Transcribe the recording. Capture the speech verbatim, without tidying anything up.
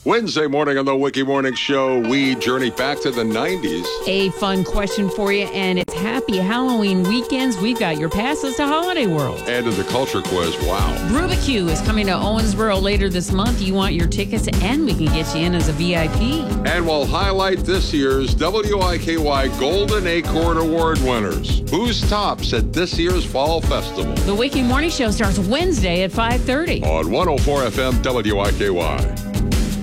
Wednesday morning on the Wiki Morning Show, we journey back to the nineties. A fun question for you, and it's Happy Halloween weekends. We've got your passes to Holiday World. And to the culture quiz, wow. Rubik's is coming to Owensboro later this month. You want your tickets, and we can get you in as a V I P. And we'll highlight this year's W I K Y Golden Acorn Award winners. Who's tops at this year's Fall Festival? The Wiki Morning Show starts Wednesday at five thirty. On one oh four F M W I K Y.